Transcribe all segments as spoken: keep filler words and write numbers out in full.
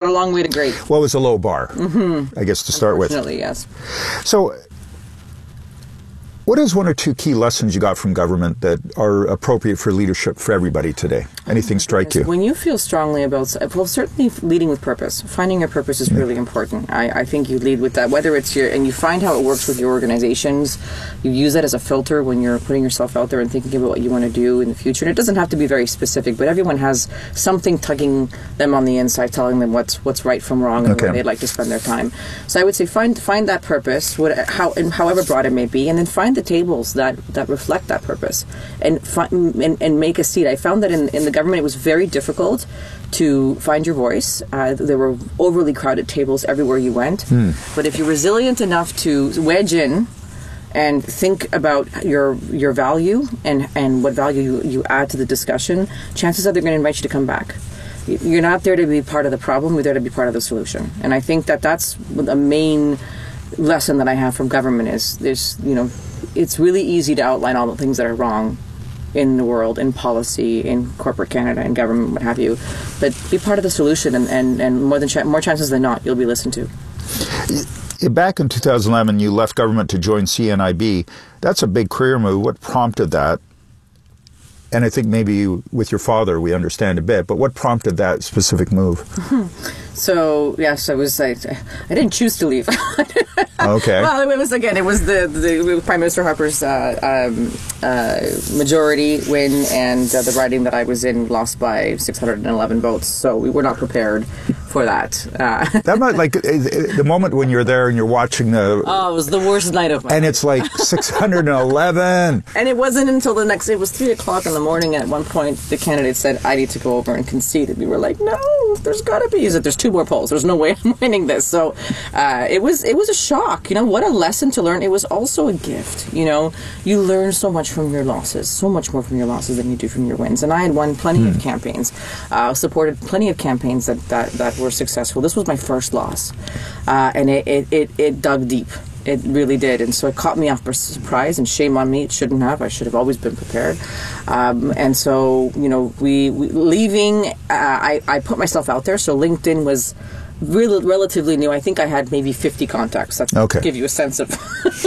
a long way to great. Well, it was a low bar, mm-hmm. I guess, to start with. Unfortunately, yes. So, what is one or two key lessons you got from government that are appropriate for leadership for everybody today? Anything strike you? When you feel strongly about, well, certainly leading with purpose. Finding your purpose is yeah. really important. I, I think you lead with that, whether it's your, and you find how it works with your organizations. You use that as a filter when you're putting yourself out there and thinking about what you want to do in the future. And it doesn't have to be very specific, but everyone has something tugging them on the inside, telling them what's what's right from wrong and okay. where they'd like to spend their time. So I would say find find that purpose, what, how, and however broad it may be, and then find the tables that, that reflect that purpose and, find, and and make a seat. I found that in, in the government it was very difficult to find your voice. Uh, there were overly crowded tables everywhere you went. Hmm. But if you're resilient enough to wedge in and think about your your value and, and what value you, you add to the discussion, chances are they're going to invite you to come back. You're not there to be part of the problem, you're there to be part of the solution. And I think that that's the main lesson that I have from government is there's, you know, it's really easy to outline all the things that are wrong in the world, in policy, in corporate Canada, in government, what have you. But be part of the solution, and, and, and more than ch- more chances than not, you'll be listened to. Back in two thousand eleven, you left government to join C N I B. That's a big career move. What prompted that? And I think maybe you, with your father, we understand a bit, but what prompted that specific move? Mm-hmm. So, yes, I was, I, I didn't choose to leave. Okay. Well, it was, again, it was the, the Prime Minister Harper's uh, um, uh, majority win, and uh, the riding that I was in lost by six hundred eleven votes, so we were not prepared for that. Uh, that might, like, the moment when you're there and you're watching the... Oh, it was the worst night of my And life. it's like six hundred eleven. And it wasn't until the next, it was three o'clock in the morning. At one point, the candidate said, I need to go over and concede. And we were like, no, there's got to be. He said, there's two more polls. There's no way I'm winning this. So uh, it was it was a shock. You know, what a lesson to learn. It was also a gift. You know, you learn so much from your losses, so much more from your losses than you do from your wins. And I had won plenty mm. of campaigns, uh, supported plenty of campaigns that, that, that were successful. This was my first loss. Uh, and it, it, it, it dug deep. It really did. And so it caught me off by surprise, and shame on me. It shouldn't have. I should have always been prepared. Um, and so, you know, we, we leaving, uh, I, I put myself out there. So LinkedIn was really relatively new. I think I had maybe fifty contacts. That okay. give you a sense of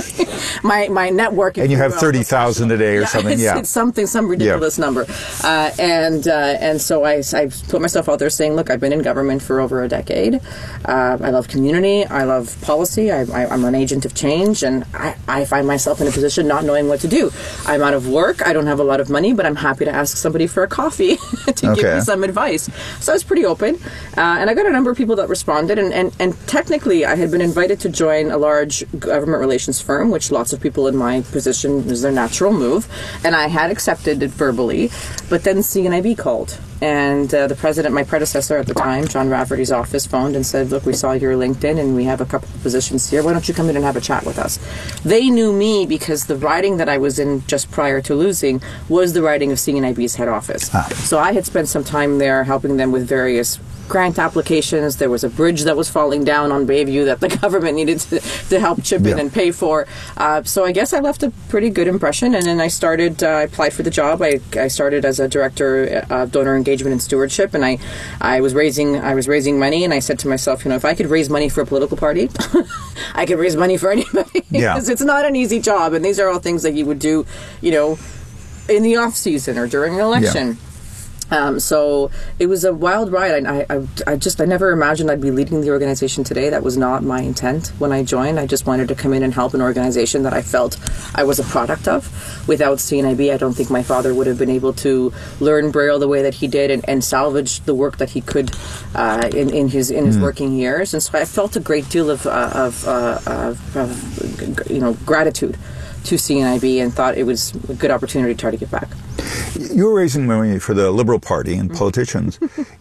my my network. And you have thirty thousand a day or yeah, something. It's, yeah, it's something, some ridiculous yeah. number. Uh, and uh, and so I, I put myself out there saying, look, I've been in government for over a decade. Uh, I love community. I love policy. I, I, I'm an agent of change, and I, I find myself in a position not knowing what to do. I'm out of work. I don't have a lot of money, but I'm happy to ask somebody for a coffee to okay. give me some advice. So I was pretty open, uh, and I got a number of people that responded. And, and, and technically, I had been invited to join a large government relations firm, which lots of people in my position is their natural move. And I had accepted it verbally. But then C N I B called. And uh, the president, my predecessor at the time, John Rafferty's office, phoned and said, look, we saw your LinkedIn and we have a couple of positions here. Why don't you come in and have a chat with us? They knew me because the riding that I was in just prior to losing was the riding of C N I B's head office. Ah. So I had spent some time there helping them with various grant applications. There was a bridge that was falling down on Bayview that the government needed to, to help chip yeah. in and pay for. Uh, so I guess I left a pretty good impression. And then I started, uh, I applied for the job. I, I started as a director of donor engagement and stewardship. And I, I was raising, I was raising money. And I said to myself, you know, if I could raise money for a political party, I could raise money for anybody. Yeah. Because it's not an easy job. And these are all things that you would do, you know, in the off season or during an election. Yeah. Um, so it was a wild ride. I, I, I just, I never imagined I'd be leading the organization today. That was not my intent when I joined. I just wanted to come in and help an organization that I felt I was a product of. Without C N I B, I don't think my father would have been able to learn Braille the way that he did and, and salvage the work that he could uh, in, in his in his mm. working years. And so I felt a great deal of, uh, of, uh, of, of you know, gratitude to C N I B and thought it was a good opportunity to try to give back. You were raising money for the Liberal Party and politicians.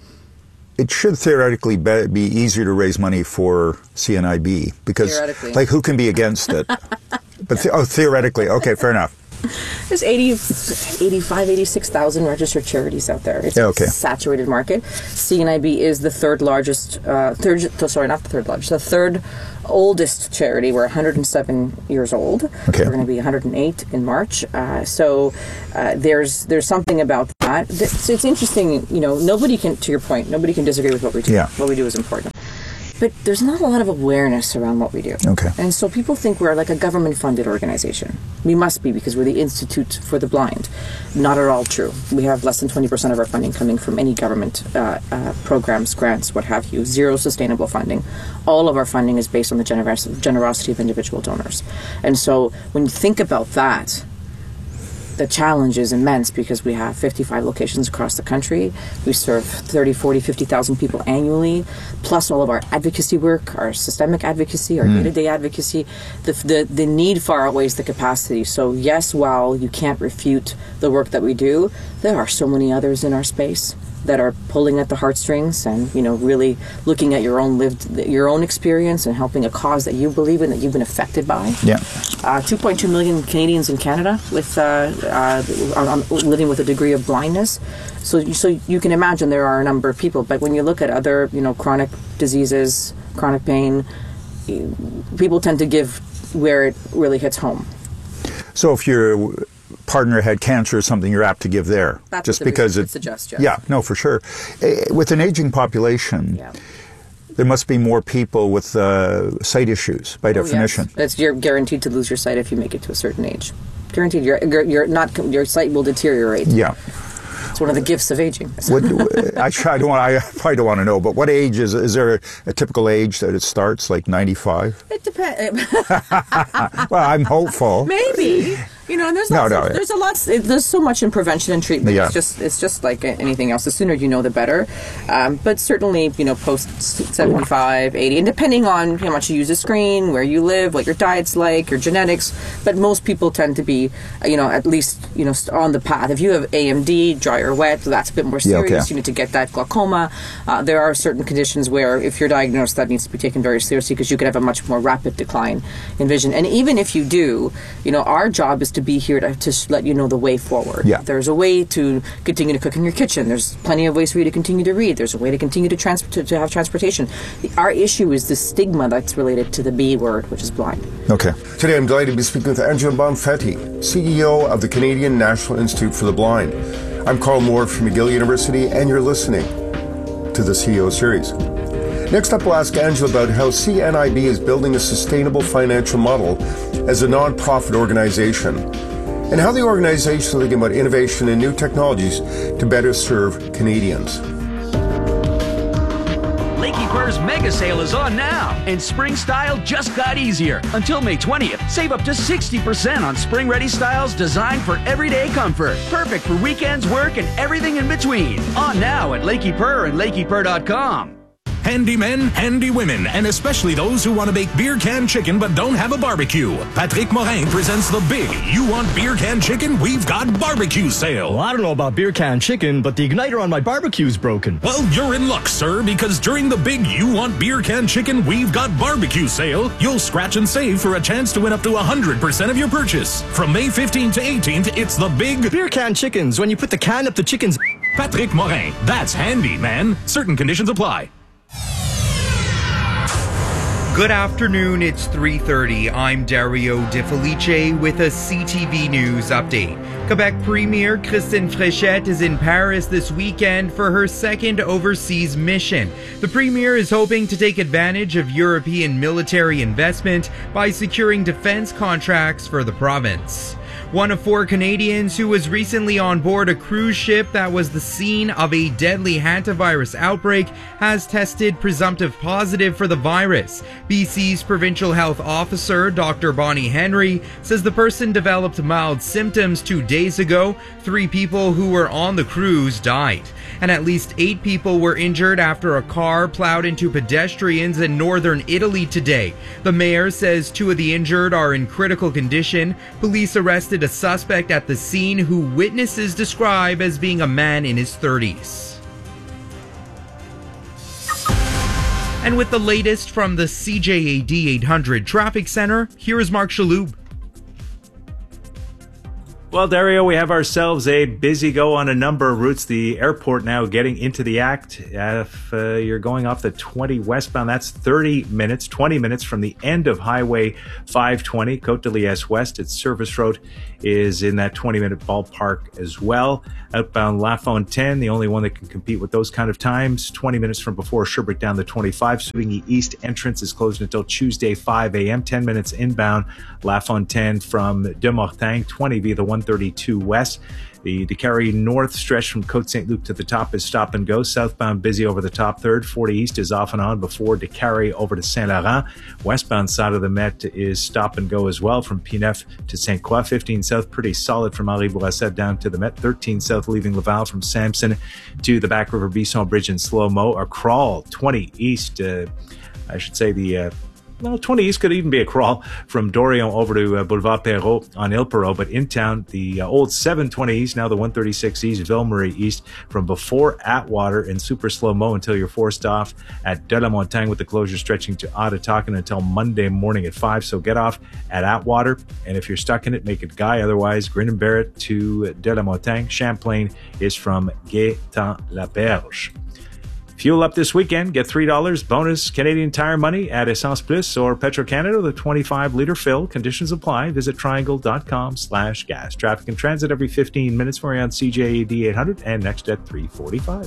It should theoretically be, be easier to raise money for C N I B because, like, who can be against it? But th- oh, theoretically, okay, fair enough. There's eighty, eighty-five, eighty-six thousand registered charities out there. It's okay. a saturated market. C N I B is the third largest, uh, third, sorry, not the third largest, the third oldest charity. We're one hundred seven years old. Okay. We're going to be one hundred eight in March. Uh, so uh, there's there's something about that. It's, it's interesting, you know, nobody can, to your point, nobody can disagree with what we do. Yeah. What we do is important. but there's not a lot of awareness around what we do. Okay. And so people think we're like a government-funded organization. We must be, because we're the Institute for the Blind. Not at all true. We have less than twenty percent of our funding coming from any government uh, uh, programs, grants, what have you. Zero sustainable funding. All of our funding is based on the generos- generosity of individual donors. And so when you think about that, the challenge is immense, because we have fifty-five locations across the country. We serve thirty, forty, fifty thousand people annually, plus all of our advocacy work, our systemic advocacy, our mm. day-to-day advocacy. The, the, the need far outweighs the capacity. So yes, while you can't refute the work that we do, there are so many others in our space that are pulling at the heartstrings and, you know, really looking at your own lived, your own experience and helping a cause that you believe in, that you've been affected by. Yeah. Uh, two point two million Canadians in Canada with uh, uh, are, are living with a degree of blindness. So, you, so you can imagine there are a number of people. But when you look at other, you know, chronic diseases, chronic pain, people tend to give where it really hits home. So if your partner had cancer or something, you're apt to give there. That's just what the because it suggests, yes. Yeah, no, for sure. With an aging population, yeah. there must be more people with uh, sight issues by oh, definition. Yes. It's, you're guaranteed to lose your sight if you make it to a certain age. Guaranteed. You're, you're not. Your sight will deteriorate. Yeah. It's one of the gifts of aging. What, I, I don't want. I probably don't want to know. But what age is? Is there a, a typical age that it starts? Like ninety-five? It depends. Well, I'm hopeful. Maybe. You know, and there's no, lots no, of, there's a lot. There's so much in prevention and treatment. Yeah. It's just it's just like anything else. The sooner you know, the better. Um, but certainly, you know, post seventy-five, eighty, and depending on how much you use the screen, where you live, what your diet's like, your genetics. But most people tend to be, you know, at least you know on the path. If you have A M D, dry or wet, that's a bit more serious. Yeah, okay. You need to get that glaucoma. Uh, there are certain conditions where, if you're diagnosed, that needs to be taken very seriously, because you could have a much more rapid decline in vision. And even if you do, you know, our job is to be here to, to let you know the way forward. Yeah. There's a way to continue to cook in your kitchen. There's plenty of ways for you to continue to read. There's a way to continue to, trans- to, to have transportation. The, our issue is the stigma that's related to the B word, which is blind. Okay. Today I'm delighted to be speaking with Angela Bonfetti, C E O of the Canadian National Institute for the Blind. I'm Carl Moore from McGill University, and you're listening to the C E O series. Next up, we'll ask Angela about how C N I B is building a sustainable financial model as a non-profit organization, and how the organization is thinking about innovation and new technologies to better serve Canadians. Lakey Per's mega sale is on now, and spring style just got easier. Until May twentieth, save up to sixty percent on spring-ready styles designed for everyday comfort. Perfect for weekends, work, and everything in between. On now at Lakey Per and Lakey Per dot com. Handy men, handy women, and especially those who want to bake beer can chicken but don't have a barbecue. Patrick Morin presents the big You Want Beer Can Chicken? We've Got Barbecue Sale. Well, I don't know about beer can chicken, but the igniter on my barbecue's broken. Well, you're in luck, sir, because during the big You Want Beer Can Chicken? We've Got Barbecue Sale, you'll scratch and save for a chance to win up to one hundred percent of your purchase. From May fifteenth to eighteenth, it's the big Beer Can Chickens, when you put the can up the chicken's... Patrick Morin. That's handy, man. Certain conditions apply. Good afternoon, it's three thirty. I'm Dario De Felice with a C T V News update. Quebec Premier Christine Fréchette is in Paris this weekend for her second overseas mission. The Premier is hoping to take advantage of European military investment by securing defense contracts for the province. One of four Canadians who was recently on board a cruise ship that was the scene of a deadly hantavirus outbreak has tested presumptive positive for the virus. B C's provincial health officer, Doctor Bonnie Henry, says the person developed mild symptoms two days ago. Three people who were on the cruise died, and at least eight people were injured after a car plowed into pedestrians in northern Italy today. The mayor says two of the injured are in critical condition. Police arrested a suspect at the scene who witnesses describe as being a man in his thirties. And with the latest from the C J A D eight hundred Traffic Center, here is Mark Shaloub. Well, Dario, we have ourselves a busy go on a number of routes. The airport now getting into the act. If uh, you're going off the twenty westbound, that's thirty minutes, twenty minutes from the end of Highway five twenty, Côte de Liesse West. Its service road is in that twenty-minute ballpark as well. Outbound La Fontaine, the only one that can compete with those kind of times, twenty minutes from before Sherbrooke down the twenty-five. Souvigny East entrance is closed until Tuesday, five a.m., ten minutes inbound. La Fontaine from De Mortagne, twenty via the one thirty-two West. The Décarie North stretch from Côte Saint-Luc to the top is stop and go. Southbound busy over the top third. forty East is off and on before Décarie over to Saint-Laurent. Westbound side of the Met is stop and go as well from Pineuf to Sainte-Croix. fifteen South pretty solid from Henri Bourassa down to the Met. thirteen South leaving Laval from Sampson to the Back River Bisson Bridge in slow-mo. A crawl. twenty East, uh, I should say the... Uh, Well, twenty East could even be a crawl from Dorion over to uh, Boulevard Perrault on Ile Perrot. But in town, the uh, old seven twenty East, now the one thirty-six East, Ville-Marie East, from before Atwater in super slow-mo until you're forced off at De la Montagne with the closure stretching to Ottawakan until Monday morning at five. So get off at Atwater. And if you're stuck in it, make it Guy. Otherwise, Grin and Barrett to De la Montagne. Champlain is from Gaétan-la-Berge. Fuel up this weekend. Get three dollars bonus Canadian Tire money at Essence Plus or Petro-Canada with a twenty-five litre fill. Conditions apply. Visit triangle.com slash gas. Traffic and transit every fifteen minutes for you on C J A D eight hundred and next at three forty-five.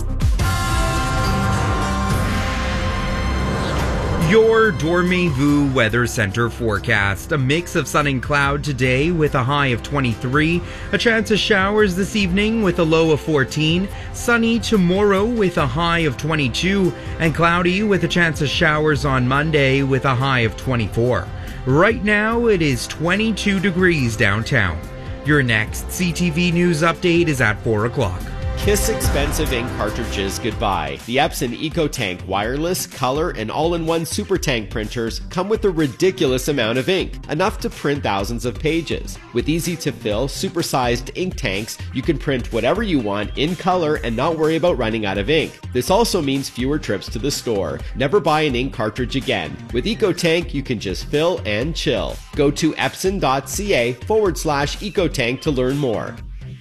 Your Dormez-vous Weather Center forecast. A mix of sun and cloud today with a high of twenty-three. A chance of showers this evening with a low of fourteen. Sunny tomorrow with a high of twenty-two. And cloudy with a chance of showers on Monday with a high of twenty-four. Right now it is twenty-two degrees downtown. Your next C T V News update is at four o'clock. Kiss expensive ink cartridges goodbye. The Epson EcoTank wireless, color, and all-in-one super tank printers come with a ridiculous amount of ink, enough to print thousands of pages. With easy-to-fill, super-sized ink tanks, you can print whatever you want in color and not worry about running out of ink. This also means fewer trips to the store. Never buy an ink cartridge again. With EcoTank, you can just fill and chill. Go to epson.ca forward slash EcoTank to learn more.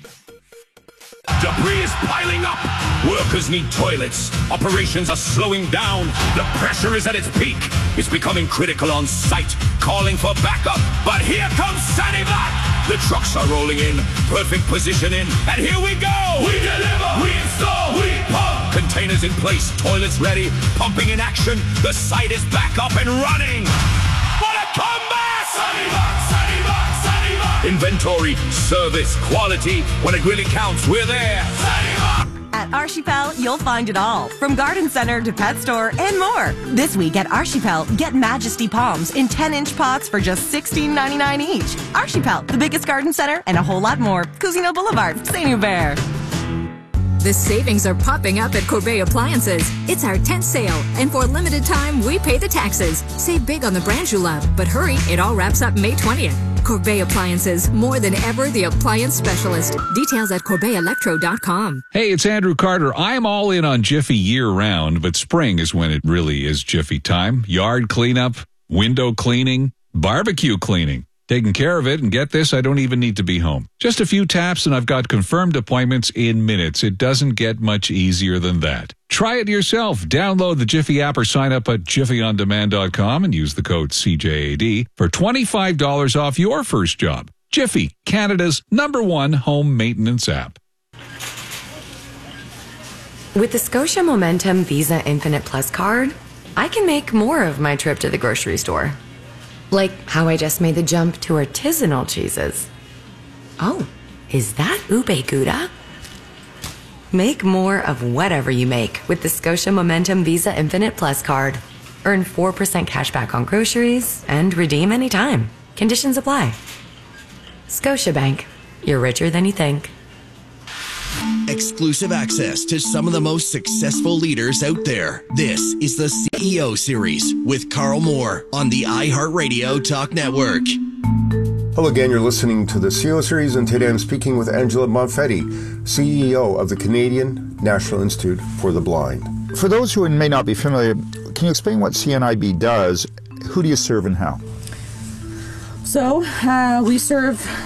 Debris is piling up. Workers need toilets. Operations are slowing down. The pressure is at its peak. It's becoming critical on site, calling for backup. But here comes Sanivac. The trucks are rolling in, perfect positioning, and here we go. We deliver, we install, we pump. Containers in place, toilets ready, pumping in action. The site is back up and running. What a comeback! Sanivac, Sanivac, Sanivac. Inventory, service, quality. When it really counts, we're there. Sanivac. At Archipel, you'll find it all, from garden center to pet store and more. This week at Archipel, get Majesty palms in ten-inch pots for just sixteen ninety-nine each. Archipel, the biggest garden center, and a whole lot more. Cousineau Boulevard, Saint-Hubert. The savings are popping up at Corbeil Appliances. It's our tenth sale, and for a limited time, we pay the taxes. Save big on the brands you love, but hurry, it all wraps up May twentieth. Corbeil Appliances, more than ever the appliance specialist. Details at corbeil electro dot com. Hey, it's Andrew Carter. I'm all in on Jiffy year-round, but spring is when it really is Jiffy time. Yard cleanup, window cleaning, barbecue cleaning. Taking care of it, and get this, I don't even need to be home. Just a few taps and I've got confirmed appointments in minutes. It doesn't get much easier than that. Try it yourself. Download the Jiffy app or sign up at jiffy on demand dot com and use the code C J A D for twenty-five dollars off your first job. Jiffy, Canada's number one home maintenance app. With the Scotia Momentum Visa Infinite Plus card, I can make more of my trip to the grocery store. Like how I just made the jump to artisanal cheeses. Oh, is that ube gouda? Make more of whatever you make with the Scotia Momentum Visa Infinite Plus card. Earn four percent cash back on groceries and redeem anytime. Conditions apply. Scotiabank. You're richer than you think. Exclusive access to some of the most successful leaders out there. This is the C E O Series with Carl Moore on the iHeartRadio Talk Network. Hello again, you're listening to the C E O Series, and today I'm speaking with Angela Bonfetti, C E O of the Canadian National Institute for the Blind. For those who may not be familiar, can you explain what C N I B does? Who do you serve and how? So, uh, we serve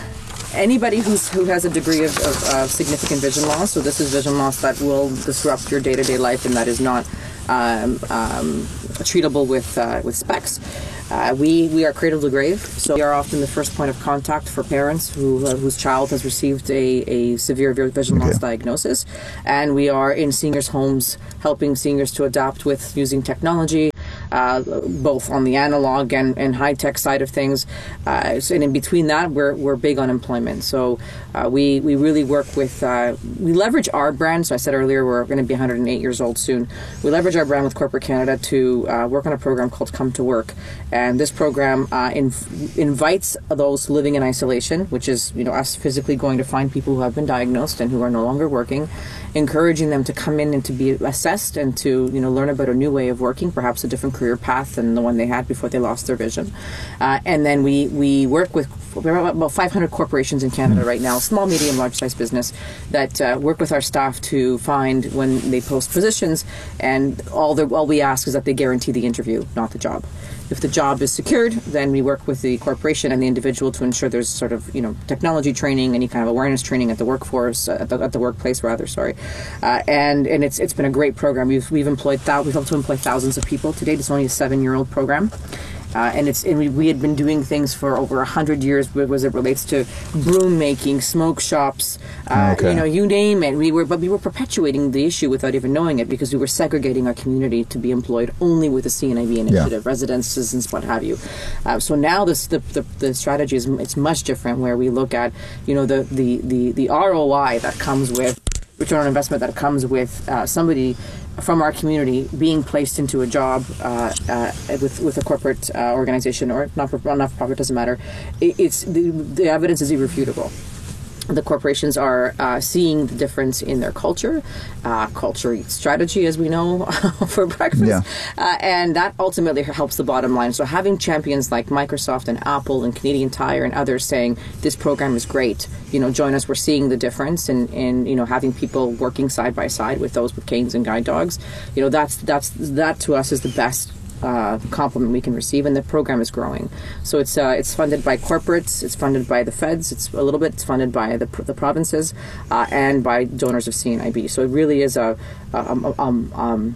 anybody who's who has a degree of, of uh, significant vision loss. So this is vision loss that will disrupt your day-to-day life and that is not um, um, treatable with uh, with specs. Uh, we, we are cradle to grave, so we are often the first point of contact for parents who uh, whose child has received a, a severe vision loss okay. diagnosis. And we are in seniors' homes helping seniors to adapt with using technology, uh, both on the analog and, and high-tech side of things. Uh, so, and in between that, we're, we're big on employment. So uh, we, we really work with, uh, we leverage our brand. So I said earlier, we're going to be one hundred eight years old soon. We leverage our brand with Corporate Canada to uh, work on a program called Come to Work. And this program uh, inv- invites those living in isolation, which is, you know, us physically going to find people who have been diagnosed and who are no longer working, encouraging them to come in and to be assessed and to, you know, learn about a new way of working, perhaps a different career path than the one they had before they lost their vision. Uh, and then we, we work with we're about five hundred corporations in Canada right now, small, medium, large-size business, that uh, work with our staff to find when they post positions, and all, all we ask is that they guarantee the interview, not the job. If the job is secured, then we work with the corporation and the individual to ensure there's sort of, you know, technology training, any kind of awareness training at the workforce, uh, at, the, at the workplace rather. Sorry, uh, and and it's it's been a great program. We've we've employed thou- we've helped to employ thousands of people. To date, it's only a seven-year-old program. Uh, and it's and we, we had been doing things for over a hundred years as it relates to broom making, smoke shops, uh, okay. you know, you name it. We were, but we were perpetuating the issue without even knowing it because we were segregating our community to be employed only with the C N I B initiative, yeah. residences and what have you. Uh, so now this the, the the strategy is it's much different, where we look at, you know, the the the, the R O I that comes with return on investment that comes with uh, somebody from our community being placed into a job uh, uh, with with a corporate uh, organization or not not profit, doesn't matter. It, it's the, the evidence is irrefutable. The corporations are uh, seeing the difference in their culture, uh, culture eats strategy, as we know, for breakfast, yeah. uh, and that ultimately helps the bottom line. So having champions like Microsoft and Apple and Canadian Tire and others saying this program is great, you know, join us. We're seeing the difference in, in you know, having people working side by side with those with canes and guide dogs. You know, that's that's that to us is the best Uh, compliment we can receive, and the program is growing. So it's uh, it's funded by corporates, it's funded by the feds, it's a little bit it's funded by the the provinces, uh, and by donors of C N I B. So it really is a um, um, um,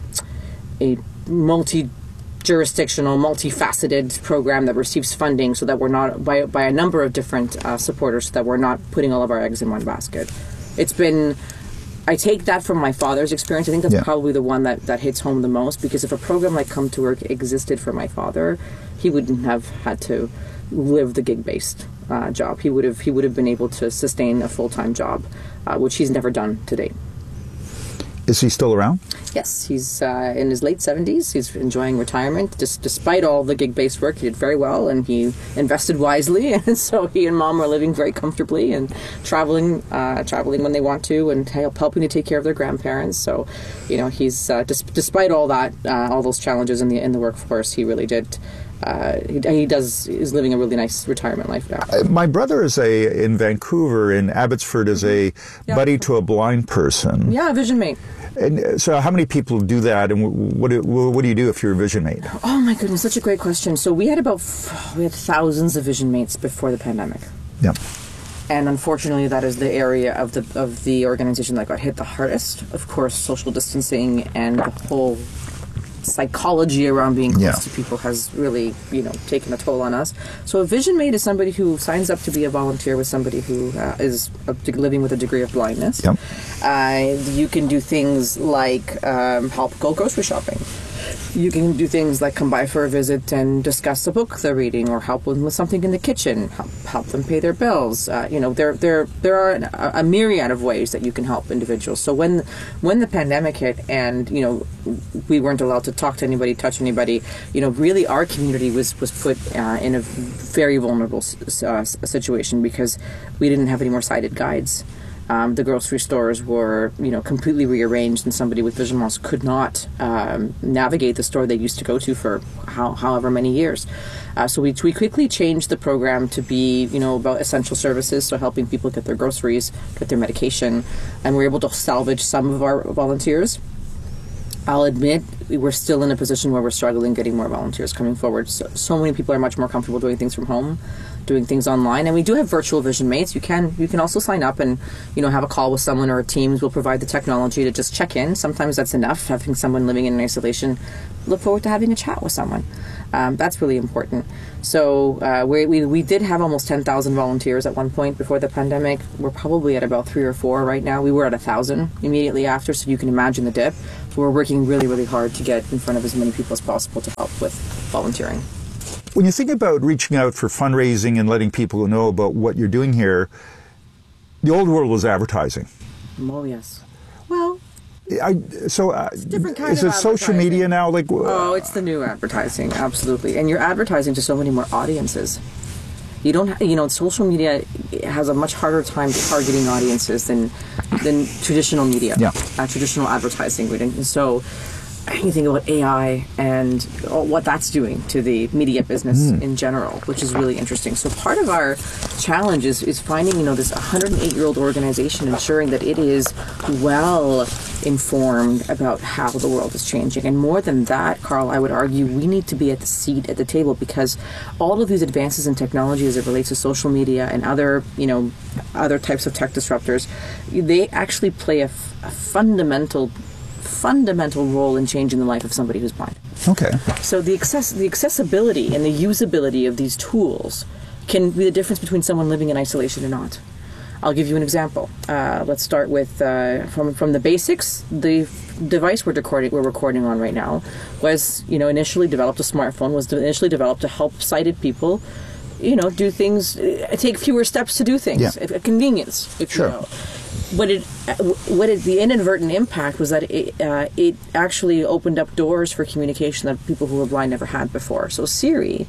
a multi jurisdictional, multifaceted program that receives funding, so that we're not by by a number of different uh, supporters, so that we're not putting all of our eggs in one basket. It's been. I take that from my father's experience. I think that's yeah. probably the one that, that hits home the most, because if a program like Come to Work existed for my father, he wouldn't have had to live the gig-based uh, job. He would have he would have been able to sustain a full-time job, uh, which he's never done to date. Is he still around? Yes, he's uh, in his late seventies. He's enjoying retirement. Just despite all the gig-based work, he did very well, and he invested wisely. And so he and Mom are living very comfortably and traveling, uh, traveling when they want to, and help, helping to take care of their grandparents. So, you know, he's uh, dis- despite all that, uh, all those challenges in the in the workforce, he really did. Uh, he, he does is living a really nice retirement life now. Uh, my brother is a in Vancouver, in Abbotsford, is a yeah. buddy to a blind person. Yeah, Vision Mate. And so, how many people do that, and what do, what do you do if you're a Vision Mate? Oh my goodness, such a great question. So we had about we had thousands of Vision Mates before the pandemic. Yeah. And unfortunately, that is the area of the of the organization that got hit the hardest. Of course, social distancing and the whole psychology around being close yeah. to people has really, you know, taken a toll on us. So a Vision Mate is somebody who signs up to be a volunteer with somebody who uh, is living with a degree of blindness. Yep. Uh, you can do things like um, help go grocery shopping. You can do things like come by for a visit and discuss a book they're reading, or help them with something in the kitchen, help, help them pay their bills. Uh, you know, there there there are a, a myriad of ways that you can help individuals. So when when the pandemic hit, and you know, we weren't allowed to talk to anybody, touch anybody, you know, really our community was was put uh, in a very vulnerable uh, situation, because we didn't have any more sighted guides. Um, the grocery stores were, you know, completely rearranged, and somebody with vision loss could not um, navigate the store they used to go to for how, however many years. Uh, so we, we quickly changed the program to be, you know, about essential services, so helping people get their groceries, get their medication, and we were able to salvage some of our volunteers. I'll admit we're still in a position where we're struggling getting more volunteers coming forward. So, so many people are much more comfortable doing things from home, doing things online, and we do have virtual vision mates. You can you can also sign up and you know have a call with someone, or Teams will provide the technology to just check in. Sometimes that's enough. Having someone living in isolation, look forward to having a chat with someone. Um, that's really important. So uh, we, we we did have almost ten thousand volunteers at one point before the pandemic. We're probably at about three or four right now. We were at one thousand immediately after, so you can imagine the dip. So we're working really, really hard to get in front of as many people as possible to help with volunteering. When you think about reaching out for fundraising and letting people know about what you're doing here, the old world was advertising. Oh, yes. Well... I, so uh, different kind is of it social media now? Like, oh, it's the new advertising, absolutely. And you're advertising to so many more audiences. You don't, ha- you know, social media has a much harder time targeting audiences than than traditional media, yeah. uh, traditional advertising. And so, you think about A I and what that's doing to the media business mm. in general, which is really interesting. So part of our challenge is, is finding, you know, this one hundred eight-year-old organization, ensuring that it is well informed about how the world is changing. And more than that, Carl, I would argue we need to be at the seat at the table, because all of these advances in technology as it relates to social media and other, you know, other types of tech disruptors, they actually play a, f- a fundamental fundamental role in changing the life of somebody who's blind. Okay. So the access, the accessibility and the usability of these tools can be the difference between someone living in isolation or not. I'll give you an example. Uh, let's start with uh, from from the basics. The device we're recording we're recording on right now was, you know, initially developed. A smartphone was initially developed to help sighted people, you know, do things, uh, take fewer steps to do things. Yeah. A convenience, if sure. you will. What it, what it, the inadvertent impact was that it, uh, it actually opened up doors for communication that people who were blind never had before. So Siri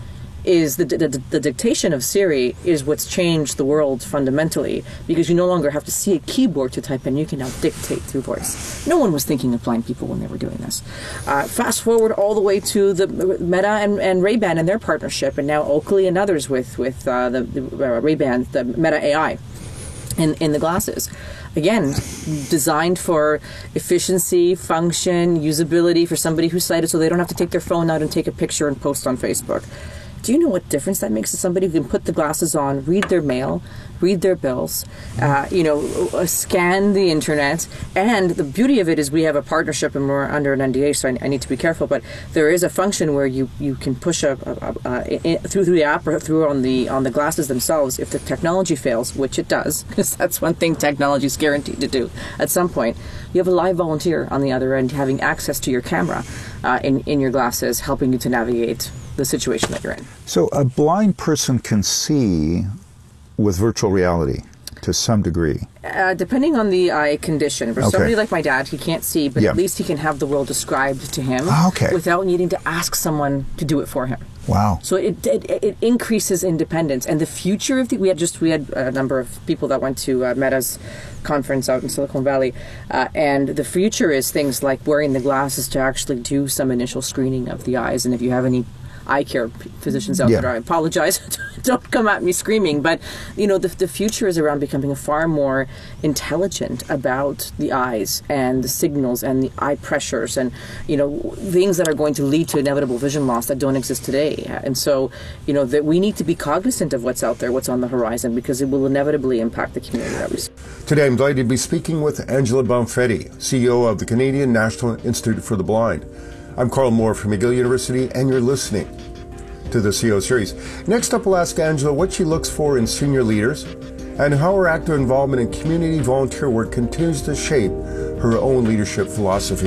is the, the the dictation of Siri is what's changed the world fundamentally, because you no longer have to see a keyboard to type in. You can now dictate through voice. No one was thinking of blind people when they were doing this. Uh, fast forward all the way to the Meta and, and Ray-Ban and their partnership, and now Oakley and others with with uh, the, the uh, Ray-Ban, the Meta A I. In, in the glasses. Again, designed for efficiency, function, usability for somebody who's sighted, so they don't have to take their phone out and take a picture and post on Facebook. Do you know what difference that makes to somebody who can put the glasses on, read their mail, read their bills, uh, you know, uh, scan the internet? And the beauty of it is we have a partnership and we're under an N D A, so I, I need to be careful, but there is a function where you, you can push a, a, a, a through, through the app or through on the on the glasses themselves. If the technology fails, which it does, because that's one thing technology is guaranteed to do at some point, you have a live volunteer on the other end having access to your camera uh, in, in your glasses, helping you to navigate the situation that you're in. So a blind person can see with virtual reality to some degree? Uh, depending on the eye condition. For okay. somebody like my dad, he can't see, but yeah. at least he can have the world described to him okay. without needing to ask someone to do it for him. Wow. So it, it it increases independence. And the future of the, we had just, we had a number of people that went to uh, Meta's conference out in Silicon Valley, uh, and the future is things like wearing the glasses to actually do some initial screening of the eyes. And if you have any eye care physicians out yeah. there, I apologize. Don't come at me screaming. But, you know, the, the future is around becoming far more intelligent about the eyes and the signals and the eye pressures and, you know, things that are going to lead to inevitable vision loss that don't exist today. And so, you know, that we need to be cognizant of what's out there, what's on the horizon, because it will inevitably impact the community that we serve. Today, I'm delighted to be speaking with Angela Bonfetti, C E O of the Canadian National Institute for the Blind. I'm Carl Moore from McGill University, and you're listening to the C E O Series. Next up, we'll ask Angela what she looks for in senior leaders and how her active involvement in community volunteer work continues to shape her own leadership philosophy.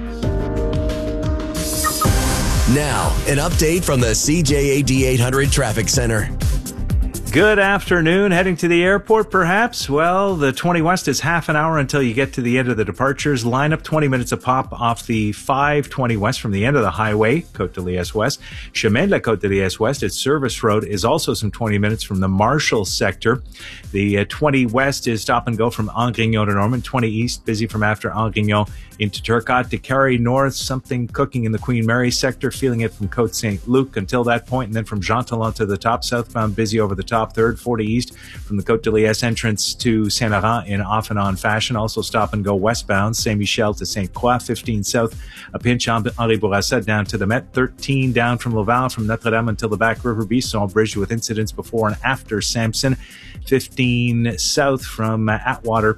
Now, an update from the C J A D eight hundred Traffic Center. Good afternoon. Heading to the airport, perhaps? Well, the twenty West is half an hour until you get to the end of the departures. Line up twenty minutes a pop off the five twenty West from the end of the highway, Côte de Liesse West. Chemin de la Côte de Liesse West, its service road, is also some twenty minutes from the Marshall sector. The uh, twenty West is stop and go from Angrignon to Norman. twenty East, busy from after Angrignon into Turcotte. To Carry North, something cooking in the Queen Mary sector, feeling it from Côte Saint-Luc until that point, and then from Jean Talon to the top, southbound busy over the top stop third, forty east from the Côte de Liesse entrance to Saint-Laurent in off and on fashion. Also stop and go westbound, Saint-Michel to Saint Croix, fifteen south, a pinch on Henri Bourassa down to the Met, thirteen down from Laval from Notre-Dame until the Back River Bisson Bridge with incidents before and after Sampson, fifteen south from uh, Atwater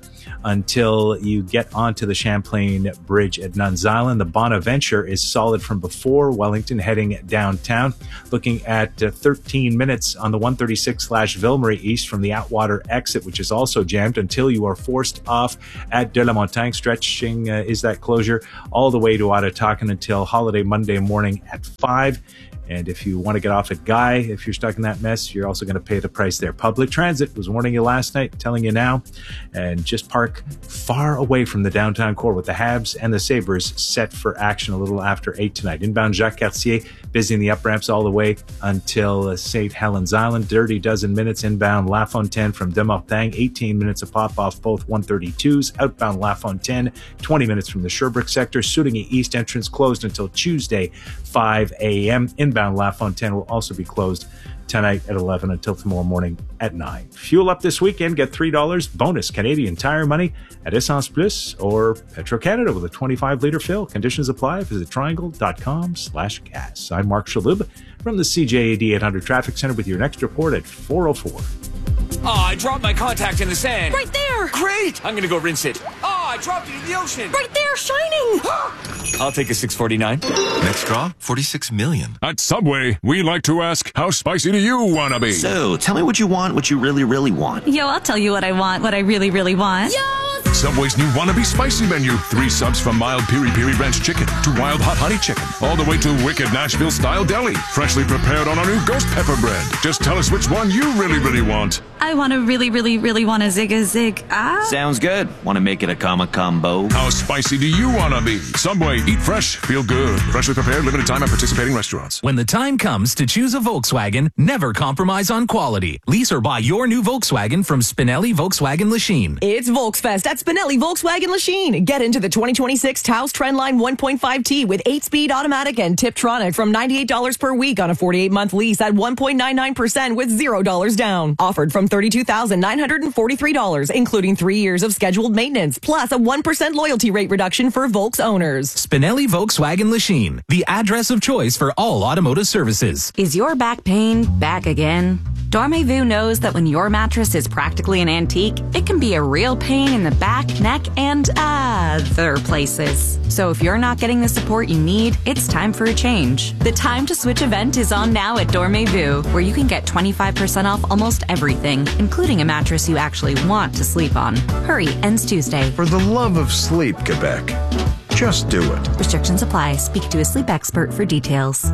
until you get onto the Champlain Bridge at Nuns Island. The Bonaventure is solid from before Wellington heading downtown. Looking at uh, thirteen minutes on the one thirty-six slash Ville-Marie East from the Atwater exit, which is also jammed until you are forced off at De La Montagne. Stretching uh, is that closure all the way to Ottawakan until Holiday Monday morning at five. And if you want to get off at Guy, if you're stuck in that mess, you're also going to pay the price there. Public Transit was warning you last night, telling you now. And just park far away from the downtown core with the Habs and the Sabres set for action a little after eight tonight. Inbound Jacques Cartier, busy in the up ramps all the way until Saint Helens Island. Dirty dozen minutes inbound La Fontaine from Demortagne. eighteen minutes of pop off both one thirty-twos. Outbound La Fontaine, twenty minutes from the Sherbrooke sector. Soudigny East entrance closed until Tuesday, five a.m. Inbound La Fontaine will also be closed tonight at eleven until tomorrow morning at nine. Fuel up this weekend. Get three dollars bonus Canadian Tire money at Essence Plus or Petro-Canada with a twenty-five litre fill. Conditions apply. Visit triangle.com slash gas. I'm Mark Shalhoub from the C J A D eight hundred Traffic Center with your next report at four oh four. Oh, I dropped my contact in the sand. Right there. Great. I'm going to go rinse it. Oh, I dropped it in the ocean. Right there, shining. I'll take a six forty-nine. Next draw, forty-six million. At Subway, we like to ask, how spicy do you want to be? So, tell me what you want, what you really, really want. Yo, I'll tell you what I want, what I really, really want. Yo! Subway's new Wannabe Spicy menu. Three subs from mild piri piri ranch chicken to wild hot honey chicken, all the way to wicked Nashville style deli, freshly prepared on our new ghost pepper bread. Just tell us which one you really, really want. I want to really, really, really want a zig a zig. Ah. Sounds good. Want to make it a comma combo? How spicy do you want to be? Subway, eat fresh, feel good. Freshly prepared, limited time at participating restaurants. When the time comes to choose a Volkswagen, never compromise on quality. Lease or buy your new Volkswagen from Spinelli Volkswagen Lachine. It's Volksfest at Spinelli Volkswagen Lachine. Get into the twenty twenty-six Taos Trendline one point five T with eight-speed automatic and Tiptronic from ninety-eight dollars per week on a forty-eight month lease at one point nine nine percent with zero dollars down. Offered from thirty-two thousand nine hundred forty-three dollars, including three years of scheduled maintenance, plus a one percent loyalty rate reduction for Volks owners. Spinelli Volkswagen Lachine, the address of choice for all automotive services. Is your back pain back again? Dormez-vous knows that when your mattress is practically an antique, it can be a real pain in the back, neck, and other places. So if you're not getting the support you need, it's time for a change. The Time to Switch event is on now at Dormez-vous, where you can get twenty-five percent off almost everything, including a mattress you actually want to sleep on. Hurry, ends Tuesday. For the love of sleep, Quebec, just do it. Restrictions apply. Speak to a sleep expert for details.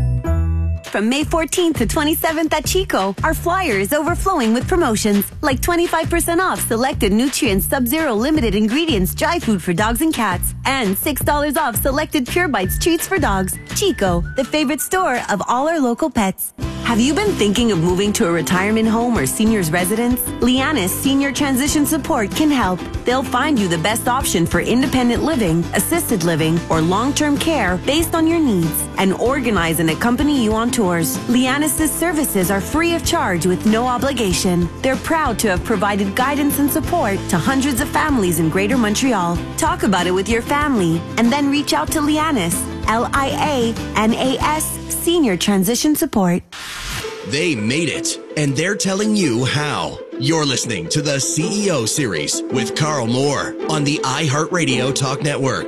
From May fourteenth to twenty-seventh at Chico, our flyer is overflowing with promotions, like twenty-five percent off selected Nutrients Sub-Zero limited ingredients dry food for dogs and cats, and six dollars off selected Pure Bites treats for dogs. Chico, the favorite store of all our local pets. Have you been thinking of moving to a retirement home or senior's residence? Lianis Senior Transition Support can help. They'll find you the best option for independent living, assisted living, or long-term care based on your needs, and organize and accompany you on tours. Lianis' services are free of charge with no obligation. They're proud to have provided guidance and support to hundreds of families in Greater Montreal. Talk about it with your family, and then reach out to Lianis, L I A N A S, Senior Transition Support. They made it, and they're telling you how. You're listening to the C E O Series with Carl Moore on the iHeartRadio Talk Network.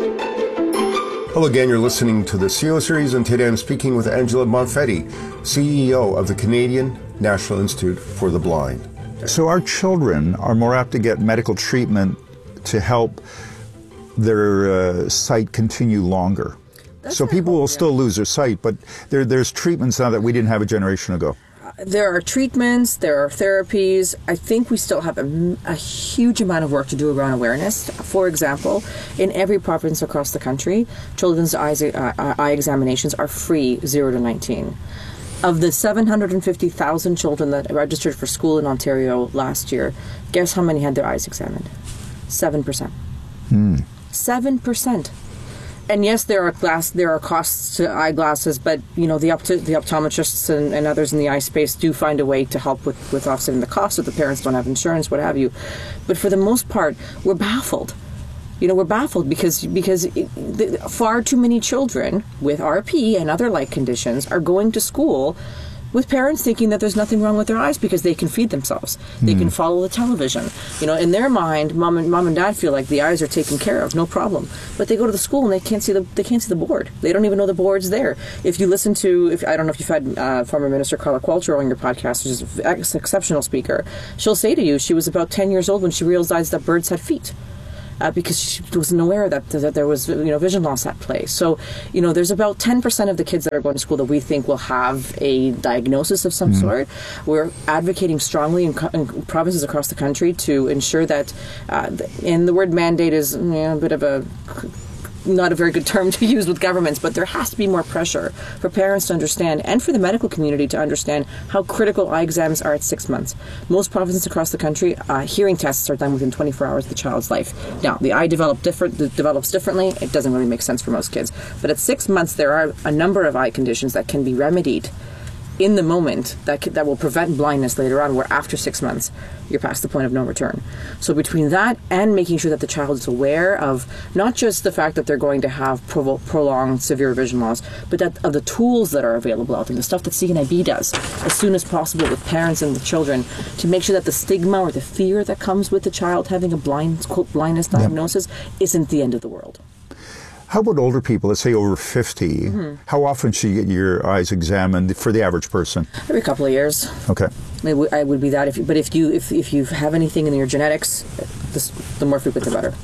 Hello again, you're listening to the C E O Series, and today I'm speaking with Angela Bonfetti, C E O of the Canadian National Institute for the Blind. So our children are more apt to get medical treatment to help their uh, sight continue longer. That's so people will still lose their sight, but there, there's treatments now that we didn't have a generation ago. There are treatments, there are therapies. I think we still have a, a huge amount of work to do around awareness. For example, in every province across the country, children's eyes, uh, eye examinations are free, zero to nineteen. Of the seven hundred fifty thousand children that registered for school in Ontario last year, guess how many had their eyes examined? seven percent. Hmm. seven percent. and yes, there are glass, there are costs to eyeglasses, but you know the opt- the optometrists and, and others in the eye space do find a way to help with, with offsetting the cost if the parents don't have insurance, what have you. But for the most part, we're baffled. You know, we're baffled because because it, the, far too many children with R P and other like conditions are going to school with parents thinking that there's nothing wrong with their eyes because they can feed themselves. They mm. can follow the television. You know, in their mind, mom and mom and dad feel like the eyes are taken care of, no problem. But they go to the school and they can't see the they can't see the board. They don't even know the board's there. If you listen to, if I don't know if you've had uh, former Minister Carla Qualtrough on your podcast, which is an exceptional speaker, she'll say to you she was about ten years old when she realized that birds had feet. Uh, because she wasn't aware that, that there was, you know, vision loss at play. So, you know, there's about ten percent of the kids that are going to school that we think will have a diagnosis of some mm. sort. We're advocating strongly in, co- in provinces across the country to ensure that, uh, and the word mandate is you know, a bit of a not a very good term to use with governments, but there has to be more pressure for parents to understand and for the medical community to understand how critical eye exams are at six months. Most provinces across the country, uh, hearing tests are done within twenty-four hours of the child's life. Now, the eye develop different, develops differently. It doesn't really make sense for most kids. But at six months, there are a number of eye conditions that can be remedied in the moment that that will prevent blindness later on, where after six months you're past the point of no return. So between that and making sure that the child is aware of not just the fact that they're going to have pro- prolonged severe vision loss, but that of the tools that are available out there, the stuff that C N I B does as soon as possible with parents and with children to make sure that the stigma or the fear that comes with the child having a blind quote blindness diagnosis yep. isn't the end of the world. How about older people, let's say over fifty? Mm-hmm. How often should you get your eyes examined for the average person? Every couple of years. Okay. It, w- I would be that. If you, but if you if, if you have anything in your genetics, this, the more frequent the better.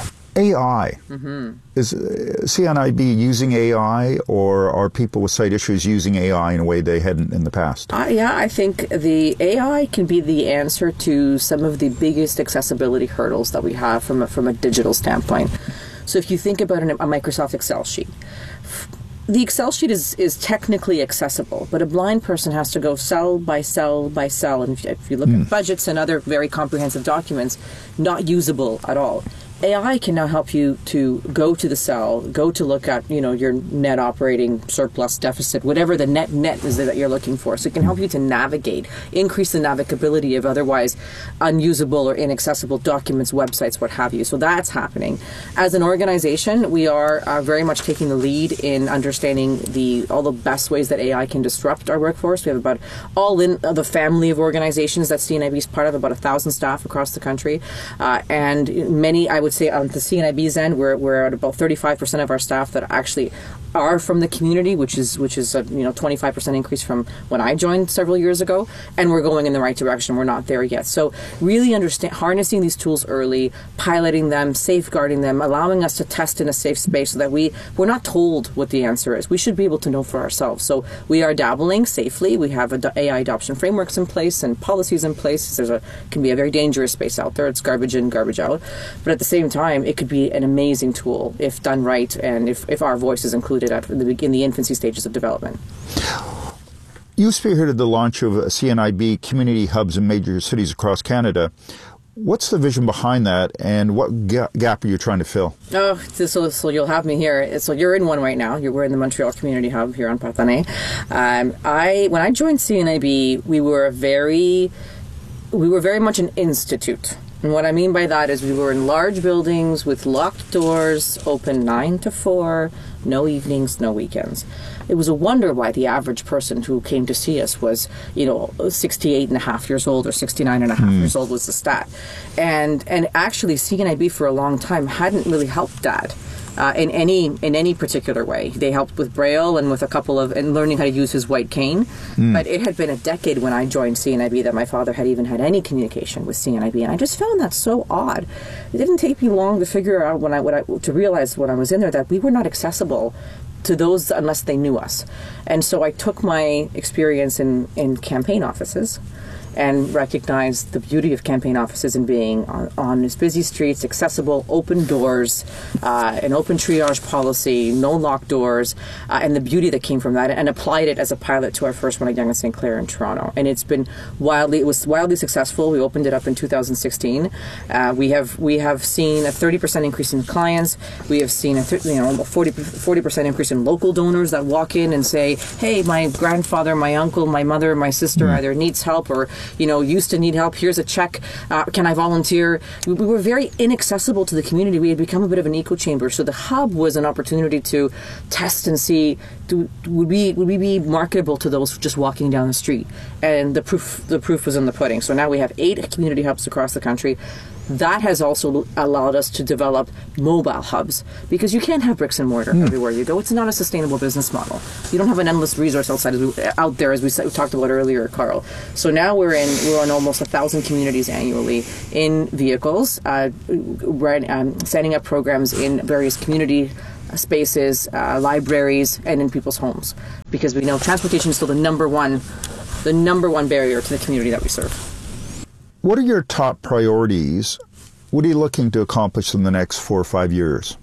A I. Mm-hmm. Is uh, C N I B using A I, or are people with sight issues using A I in a way they hadn't in the past? Uh, yeah, I think the A I can be the answer to some of the biggest accessibility hurdles that we have from a, from a digital standpoint. So if you think about an, a Microsoft Excel sheet, the Excel sheet is, is technically accessible, but a blind person has to go cell by cell by cell. And if, if you look mm. at budgets and other very comprehensive documents, not usable at all. A I can now help you to go to the cell, go to look at, you know, your net operating surplus deficit, whatever the net net is that you're looking for. So it can help you to navigate, increase the navigability of otherwise unusable or inaccessible documents, websites, what have you. So that's happening. As an organization, we are uh, very much taking the lead in understanding the all the best ways that A I can disrupt our workforce. We have about all in uh, the family of organizations that C N I B is part of, about a thousand staff across the country, uh, and many, I would say on the C N I B's end, we're we're at about thirty-five percent of our staff that actually are from the community, which is which is a you know twenty-five percent increase from when I joined several years ago, and we're going in the right direction. We're not there yet. So really understand harnessing these tools early, piloting them, safeguarding them, allowing us to test in a safe space so that we we're not told what the answer is. We should be able to know for ourselves. So we are dabbling safely. We have A I adoption frameworks in place and policies in place. There's a can be a very dangerous space out there. It's garbage in, garbage out. But at the same time, it could be an amazing tool if done right and if, if our voice is included at the, in the infancy stages of development. You spearheaded the launch of C N I B community hubs in major cities across Canada. What's the vision behind that, and what ga- gap are you trying to fill? Oh, so, so you'll have me here. So you're in one right now. You're, we're in the Montreal Community Hub here on Partenay. Um, I when I joined C N I B, we were a very we were very much an institute. And what I mean by that is we were in large buildings with locked doors, open nine to four, no evenings, no weekends. It was a wonder why the average person who came to see us was, you know, sixty-eight and a half years old or sixty-nine and a half mm. years old was the stat. And and actually C N I B for a long time hadn't really helped that. Uh, in any in any particular way. They helped with Braille and with a couple of and learning how to use his white cane. Mm. But it had been a decade when I joined C N I B that my father had even had any communication with C N I B, and I just found that so odd. It didn't take me long to figure out when I, when I to realize when I was in there that we were not accessible to those unless they knew us. And so I took my experience in, in campaign offices and recognize the beauty of campaign offices and being on, on its busy streets, accessible, open doors, uh, an open triage policy, no locked doors, uh, and the beauty that came from that, and applied it as a pilot to our first one at Yonge and Saint Clair in Toronto. And it's been wildly, it was wildly successful. We opened it up in two thousand sixteen. Uh, we have we have seen a thirty percent increase in clients. We have seen a th- you know forty percent increase in local donors that walk in and say, hey, my grandfather, my uncle, my mother, my sister mm. either needs help or, you know, used to need help. Here's a check. Uh, can I volunteer? We, we were very inaccessible to the community. We had become a bit of an echo chamber. So the hub was an opportunity to test and see, do, would we would we be marketable to those just walking down the street? And the proof the proof was in the pudding. So now we have eight community hubs across the country. That has also allowed us to develop mobile hubs, because you can't have bricks and mortar mm. everywhere you go. It's not a sustainable business model. You don't have an endless resource outside as we, out there, as we, said, we talked about earlier, Carl. So now we're in we're in almost a thousand communities annually in vehicles, uh, right, um, setting up programs in various community spaces, uh, libraries, and in people's homes, because we know transportation is still the number one, the number one barrier to the community that we serve. What are your top priorities? What are you looking to accomplish in the next four or five years?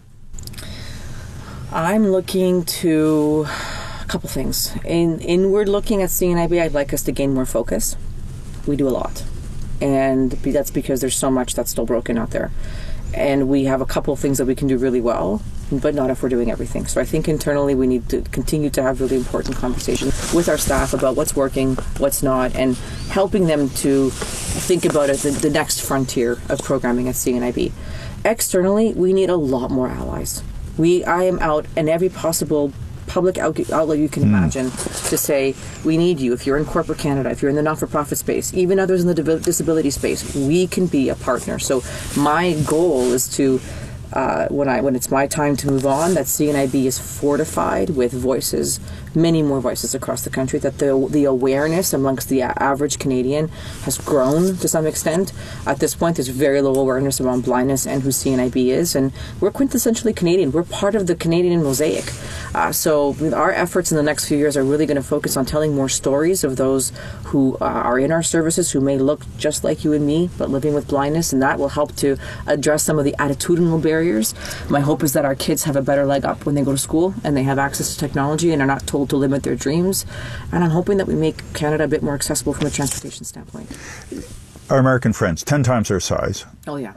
I'm looking to a couple things. In inward looking at C N I B, I'd like us to gain more focus. We do a lot, and that's because there's so much that's still broken out there. And we have a couple of things that we can do really well, but not if we're doing everything. So I think internally we need to continue to have really important conversations with our staff about what's working, what's not, and helping them to think about it, the, the next frontier of programming at C N I B. Externally, we need a lot more allies. We, I am out in every possible public outlet you can mm. imagine to say, we need you. If you're in corporate Canada, if you're in the not-for-profit space, even others in the disability space, we can be a partner. So my goal is to, uh, when I when it's my time to move on, that C N I B is fortified with voices, many more voices across the country, that the the awareness amongst the average Canadian has grown to some extent. At this point, there's very low awareness around blindness and who C N I B is, and we're quintessentially Canadian. We're part of the Canadian mosaic. Uh, so our efforts in the next few years are really going to focus on telling more stories of those who uh, are in our services, who may look just like you and me, but living with blindness, and that will help to address some of the attitudinal barriers. My hope is that our kids have a better leg up when they go to school and they have access to technology and are not told to limit their dreams. And I'm hoping that we make Canada a bit more accessible from a transportation standpoint. Our American friends, ten times our size. Oh, yeah.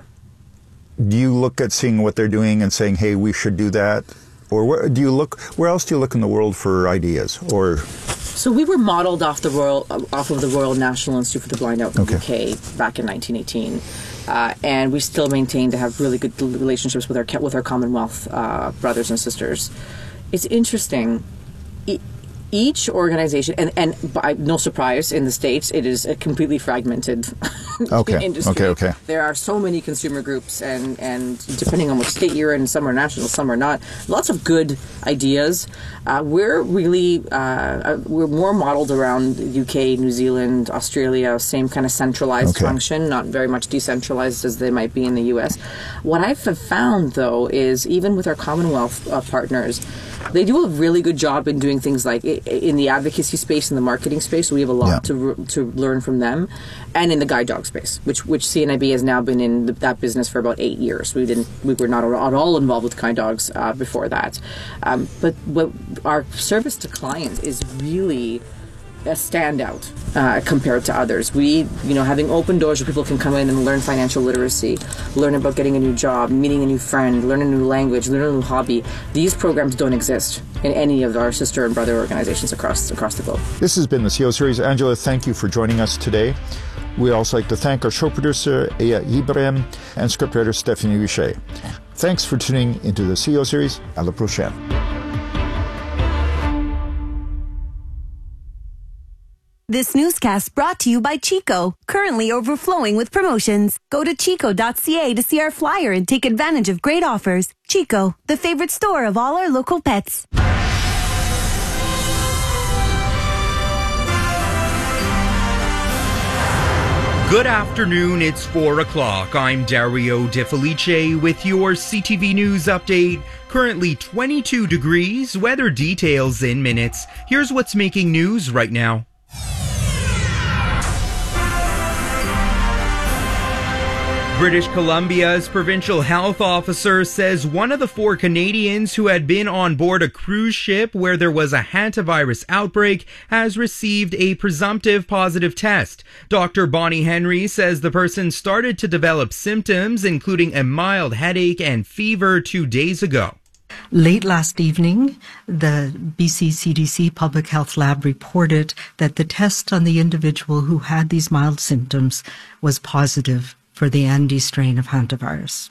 Do you look at seeing what they're doing and saying, hey, we should do that? Or where do you look? Where else do you look in the world for ideas? Or so we were modeled off the Royal, off of the Royal National Institute for the Blind out in okay. the U K back in nineteen eighteen, uh, and we still maintain to have really good relationships with our with our Commonwealth uh, brothers and sisters. It's interesting. It, Each organization, and, and by no surprise, in the States, it is a completely fragmented okay. industry. Okay, okay. There are so many consumer groups, and, and depending on which state you're in, some are national, some are not. Lots of good ideas. Uh, we're really, uh, we're more modeled around the U K, New Zealand, Australia, same kind of centralized okay. function, not very much decentralized as they might be in the U S. What I've found, though, is even with our Commonwealth uh, partners, they do a really good job in doing things like in the advocacy space and the marketing space. So we have a lot yeah. to to learn from them, and in the guide dog space, which which C N I B has now been in the, that business for about eight years. We didn't we were not at all involved with guide dogs uh, before that, um, but what our service to clients is really a standout uh, compared to others. We, you know, having open doors where people can come in and learn financial literacy, learn about getting a new job, meeting a new friend, learn a new language, learn a new hobby. These programs don't exist in any of our sister and brother organizations across across the globe. This has been the C E O Series. Angela, thank you for joining us today. We'd also like to thank our show producer, Aya Ibrahim, and scriptwriter, Stephanie Richet. Thanks for tuning into the C E O Series. À la prochaine. This newscast brought to you by Chico, currently overflowing with promotions. Go to chico dot c a to see our flyer and take advantage of great offers. Chico, the favorite store of all our local pets. Good afternoon, it's four o'clock. I'm Dario De Felice with your C T V News update. Currently twenty-two degrees, weather details in minutes. Here's what's making news right now. British Columbia's provincial health officer says one of the four Canadians who had been on board a cruise ship where there was a hantavirus outbreak has received a presumptive positive test. Doctor Bonnie Henry says the person started to develop symptoms, including a mild headache and fever, two days ago. Late last evening, the B C C D C Public Health Lab reported that the test on the individual who had these mild symptoms was positive for the Andes strain of hantavirus.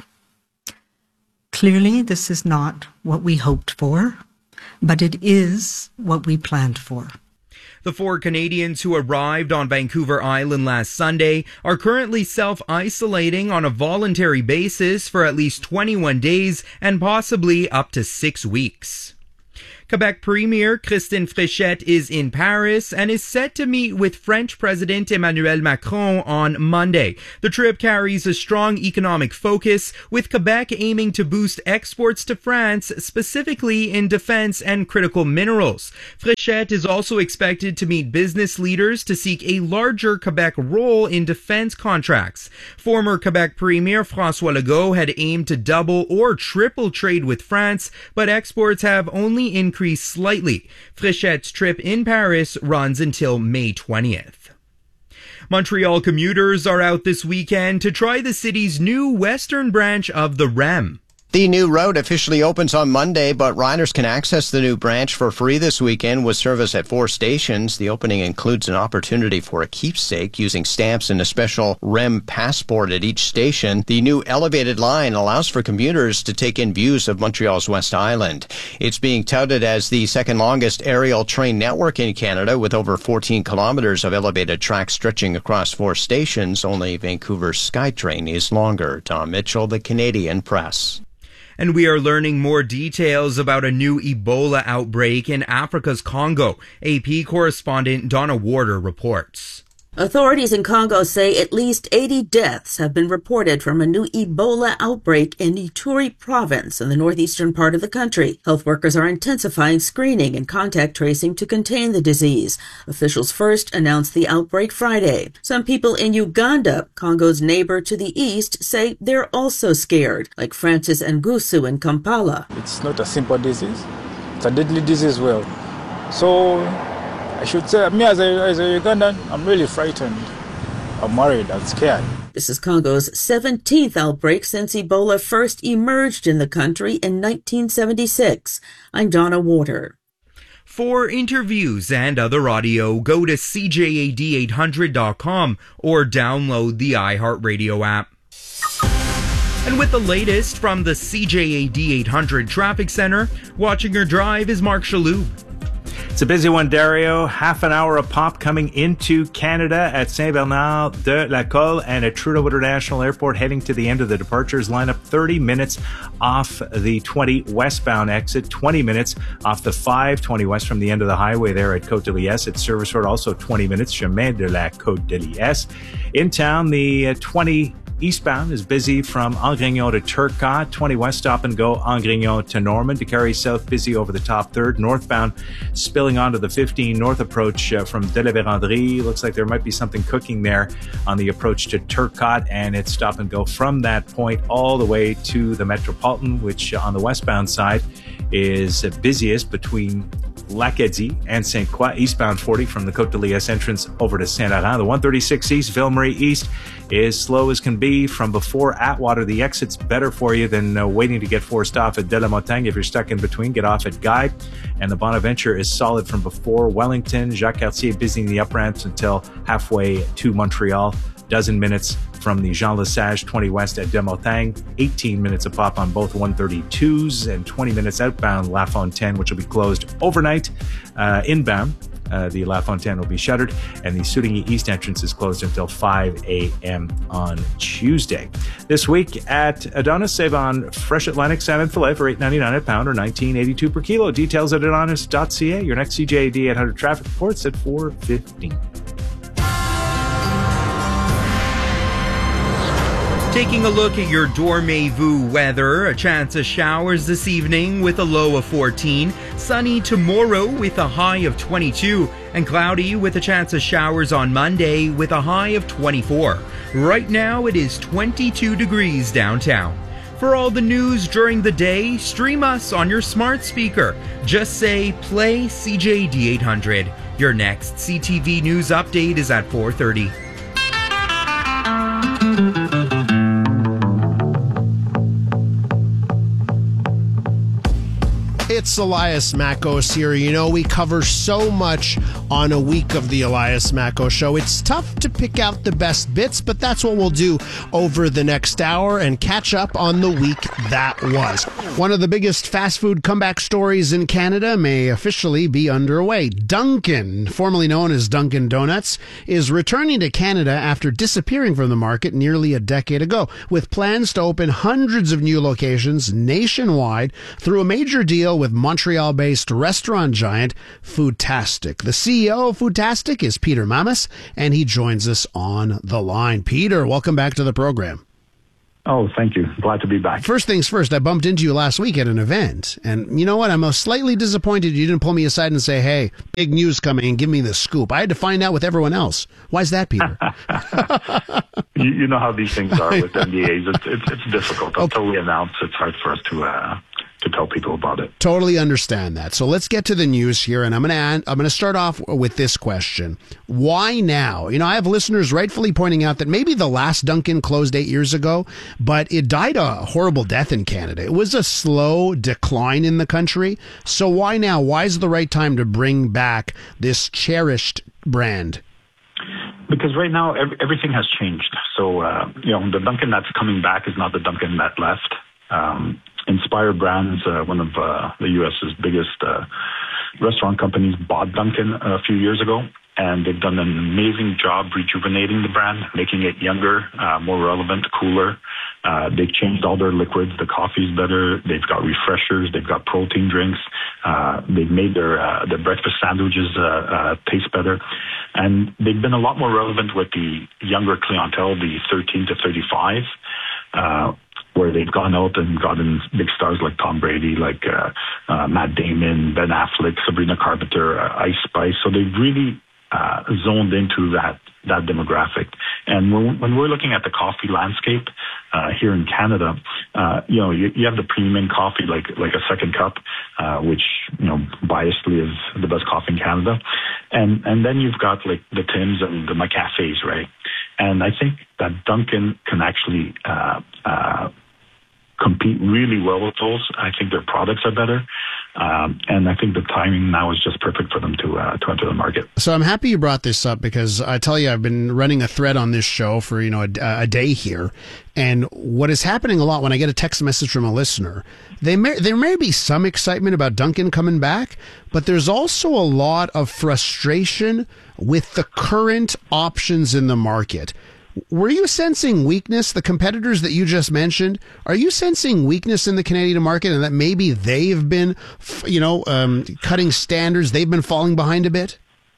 Clearly, this is not what we hoped for, but it is what we planned for. The four Canadians who arrived on Vancouver Island last Sunday are currently self-isolating on a voluntary basis for at least twenty-one days and possibly up to six weeks. Quebec Premier Christine Fréchette is in Paris and is set to meet with French President Emmanuel Macron on Monday. The trip carries a strong economic focus, with Quebec aiming to boost exports to France, specifically in defense and critical minerals. Fréchette is also expected to meet business leaders to seek a larger Quebec role in defense contracts. Former Quebec Premier François Legault had aimed to double or triple trade with France, but exports have only increased slightly. Fréchette's trip in Paris runs until May twentieth. Montreal commuters are out this weekend to try the city's new western branch of the R E M. The new route officially opens on Monday, but riders can access the new branch for free this weekend with service at four stations. The opening includes an opportunity for a keepsake using stamps and a special R E M passport at each station. The new elevated line allows for commuters to take in views of Montreal's West Island. It's being touted as the second longest aerial train network in Canada, with over fourteen kilometers of elevated track stretching across four stations. Only Vancouver's SkyTrain is longer. Tom Mitchell, The Canadian Press. And we are learning more details about a new Ebola outbreak in Africa's Congo. A P correspondent Donna Warder reports. Authorities in Congo say at least eighty deaths have been reported from a new Ebola outbreak in Ituri province in the northeastern part of the country. Health workers are intensifying screening and contact tracing to contain the disease. Officials first announced the outbreak Friday. Some people in Uganda, Congo's neighbor to the east, say they're also scared, like Francis Ngusu in Kampala. It's not a simple disease. It's a deadly disease as well. So I should say, me as a, as a Ugandan, I'm really frightened. I'm worried, I'm scared. This is Congo's seventeenth outbreak since Ebola first emerged in the country in nineteen seventy-six. I'm Donna Warder. For interviews and other audio, go to C J A D eight hundred dot com or download the iHeartRadio app. And with the latest from the C J A D eight hundred Traffic Center, watching your drive is Mark Chaloub. It's a busy one, Dario. Half an hour of pop coming into Canada at Saint-Bernard-de-la-Colle and at Trudeau International Airport, heading to the end of the departures lineup. thirty minutes off the twenty westbound exit, twenty minutes off the five twenty west from the end of the highway there at Côte de Liesse. At Service Road, also twenty minutes, Chemin de la Côte de Liesse. In town, the uh, twenty eastbound is busy from Angrignon to Turcotte, twenty west stop and go Angrignon to Norman. To carry south, busy over the top third. Northbound spilling onto the fifteen north approach uh, from De la Vérendrye. Looks like there might be something cooking there on the approach to Turcotte, and it's stop and go from that point all the way to the Metropolitan, which uh, on the westbound side is uh, busiest between L'Acadie and Saint Croix. Eastbound forty from the Côte de Liesse entrance over to Saint-Laurent. The one thirty-six East, Ville-Marie East, is slow as can be from before Atwater. The exit's better for you than uh, waiting to get forced off at De la Montagne. If you're stuck in between, get off at Guide. And the Bonaventure is solid from before Wellington. Jacques Cartier busy in the up ramps until halfway to Montreal. Dozen minutes from the Jean Lesage twenty west at De Montagne. eighteen minutes of pop on both one thirty-twos and twenty minutes outbound La Fontaine, which will be closed overnight. Uh, inbound, uh, the La Fontaine will be shuttered, and the Souligny East entrance is closed until five a.m. on Tuesday. This week at Adonis, save on fresh Atlantic salmon fillet for eight ninety-nine a pound or nineteen eighty-two per kilo. Details at adonis dot c a. Your next C J A D eight hundred traffic reports at four fifteen. Taking a look at your Dormez-vous weather, a chance of showers this evening with a low of fourteen. Sunny tomorrow with a high of twenty-two, and cloudy with a chance of showers on Monday with a high of twenty-four. Right now it is twenty-two degrees downtown. For all the news during the day, stream us on your smart speaker. Just say, play C J D eight hundred. Your next C T V News update is at four thirty. It's Elias Mackos here. You know, we cover so much on a week of the Elias Mackos Show. It's tough to pick out the best bits, but that's what we'll do over the next hour and catch up on the week that was. One of the biggest fast food comeback stories in Canada may officially be underway. Dunkin', formerly known as Dunkin' Donuts, is returning to Canada after disappearing from the market nearly a decade ago, with plans to open hundreds of new locations nationwide through a major deal with Montreal-based restaurant giant Foodtastic. The C E O of Foodtastic is Peter Mamas, and he joins us on the line. Peter, welcome back to the program. Oh, thank you. Glad to be back. First things first, I bumped into you last week at an event, and you know what? I'm slightly disappointed you didn't pull me aside and say, hey, big news coming, and give me the scoop. I had to find out with everyone else. Why is that, Peter? you, you know how these things are with N D As. It's, it's, it's difficult. Until okay. we announce, it's hard for us to... Uh, to tell people about it. Totally understand that. So let's get to the news here, and I'm going to I'm going to start off with this question. Why now? You know, I have listeners rightfully pointing out that maybe the last Dunkin' closed eight years ago, but it died a horrible death in Canada. It was a slow decline in the country. So why now? Why is the right time to bring back this cherished brand? Because right now every, everything has changed. So, uh, you know, the Dunkin' that's coming back is not the Dunkin' that left. Um, Inspire Brands, uh, one of uh, the U S's biggest uh, restaurant companies, bought Dunkin' a few years ago, and they've done an amazing job rejuvenating the brand, making it younger, uh, more relevant, cooler. Uh, they've changed all their liquids. The coffee's better. They've got refreshers. They've got protein drinks. Uh, they've made their uh, their breakfast sandwiches uh, uh, taste better, and they've been a lot more relevant with the younger clientele, the thirteen to thirty-five. Uh, where they've gone out and gotten big stars like Tom Brady, like uh, uh, Matt Damon, Ben Affleck, Sabrina Carpenter, uh, Ice Spice. So they've really uh, zoned into that that demographic. And when, when we're looking at the coffee landscape uh, here in Canada, uh, you know, you, you have the premium coffee like like a Second Cup, uh, which, you know, biasedly is the best coffee in Canada. And and then you've got like the Tims and the McCafés, right? And I think that Dunkin' can actually uh, uh, compete really well with those. I think their products are better. Um, and I think the timing now is just perfect for them to uh, to enter the market. So I'm happy you brought this up, because I tell you, I've been running a thread on this show for, you know, a, a day here. And what is happening a lot when I get a text message from a listener, they may, there may be some excitement about Dunkin' coming back, but there's also a lot of frustration with the current options in the market. Were you sensing weakness, the competitors that you just mentioned? Are you sensing weakness in the Canadian market, and that maybe they've been, you know, um, cutting standards, they've been falling behind a bit?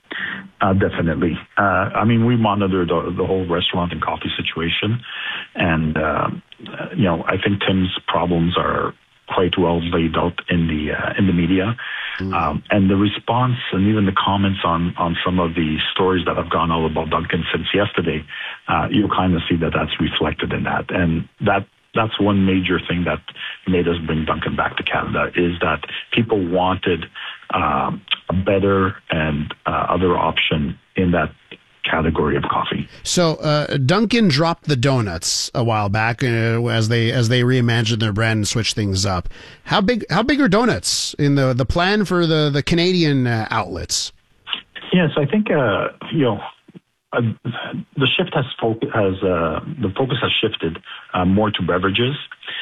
Uh, definitely. Uh, I mean, we monitor the, the whole restaurant and coffee situation, and, uh, you know, I think Tim's problems are quite well laid out in the uh, in the media. Mm. Um, and the response and even the comments on, on some of the stories that have gone all about Dunkin' since yesterday, uh, you'll kind of see that that's reflected in that. And that that's one major thing that made us bring Dunkin' back to Canada, is that people wanted um, a better and uh, other option in that category of coffee. So uh, Dunkin' dropped the donuts a while back uh, as they as they reimagined their brand and switched things up. How big how big are donuts in the the plan for the the Canadian uh, outlets? Yes, I think uh, you know uh, the shift has fo- has uh, the focus has shifted uh, more to beverages.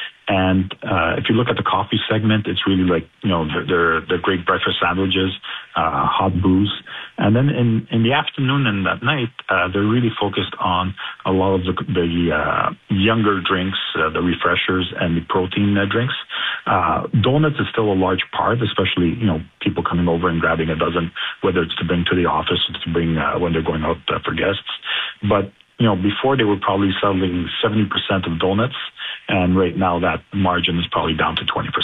And uh, if you look at the coffee segment, it's really like, you know, they're, they're great breakfast sandwiches, uh, hot booze. And then in, in the afternoon and at night, uh, they're really focused on a lot of the, the uh, younger drinks, uh, the refreshers and the protein uh, drinks. Uh, donuts is still a large part, especially, you know, people coming over and grabbing a dozen, whether it's to bring to the office or to bring uh, when they're going out uh, for guests. But, you know, before they were probably selling seventy percent of donuts. And right now that margin is probably down to twenty percent.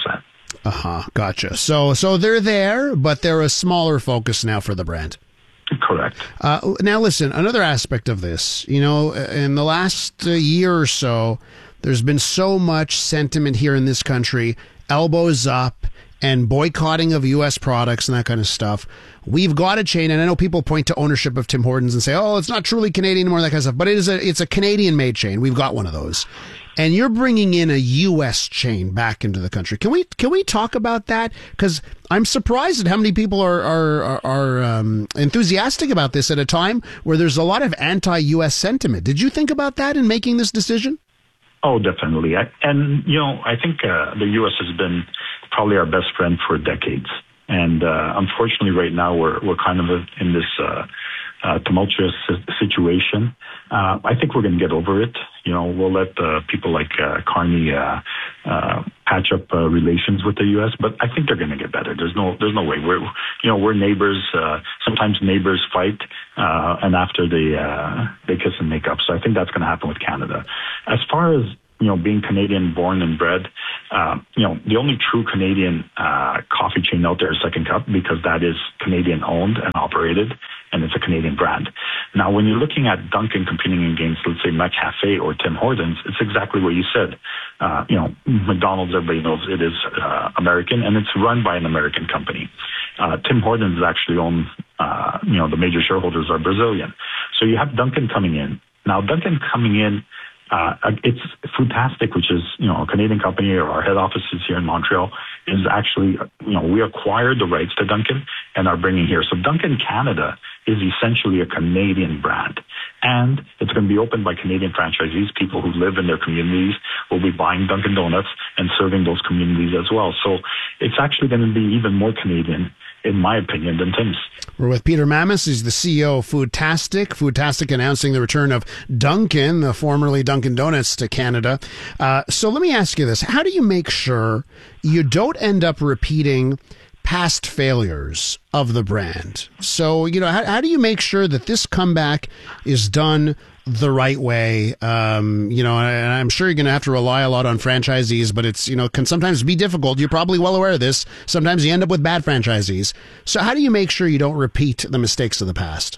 Uh-huh, gotcha. So so they're there, but they're a smaller focus now for the brand. Correct. Uh, now, listen, another aspect of this, you know, in the last uh, year or so, there's been so much sentiment here in this country, elbows up, and boycotting of U S products and that kind of stuff. We've got a chain, and I know people point to ownership of Tim Hortons and say, oh, it's not truly Canadian anymore, that kind of stuff, but it is a, it's a Canadian-made chain. We've got one of those. And you're bringing in a U S chain back into the country. Can we can we talk about that? Because I'm surprised at how many people are are are, are um, enthusiastic about this at a time where there's a lot of anti-U S sentiment. Did you think about that in making this decision? Oh, definitely. I, and you know, I think uh, the U S has been probably our best friend for decades. And uh, unfortunately, right now we're we're kind of in this uh, uh, tumultuous situation. Uh, I think we're going to get over it. You know, we'll let uh, people like uh, Carney uh, uh, patch up uh, relations with the U S, but I think they're going to get better. There's no, there's no way. We're, you know, we're neighbors. Uh, sometimes neighbors fight, uh, and after they uh, they kiss and make up. So I think that's going to happen with Canada. As far as you know, being Canadian born and bred, uh, you know, the only true Canadian uh, coffee chain out there is Second Cup, because that is Canadian owned and operated, and it's a Canadian brand. Now, when you're looking at Dunkin' competing against, let's say, McCafe or Tim Hortons, it's exactly what you said. Uh, you know, McDonald's, everybody knows it is uh, American, and it's run by an American company. Uh, Tim Hortons is actually owned, uh, you know, the major shareholders are Brazilian. So you have Dunkin' coming in. Now, Dunkin' coming in, Uh, it's Foodtastic, which is, you know, a Canadian company, or our head office is here in Montreal, is actually, you know, we acquired the rights to Dunkin' and are bringing here. So Dunkin' Canada is essentially a Canadian brand. And it's going to be opened by Canadian franchisees. People who live in their communities will be buying Dunkin' Donuts and serving those communities as well. So it's actually going to be even more Canadian, in my opinion, than Tim's. We're with Peter Mamis. He's the C E O of Foodtastic. Foodtastic announcing the return of Dunkin', the formerly Dunkin' Donuts, to Canada. Uh, so let me ask you this. How do you make sure you don't end up repeating past failures of the brand? So, you know, how, how do you make sure that this comeback is done the right way? Um, you know, and I'm sure you're going to have to rely a lot on franchisees, but it's, you know, can sometimes be difficult. You're probably well aware of this. Sometimes you end up with bad franchisees. So how do you make sure you don't repeat the mistakes of the past?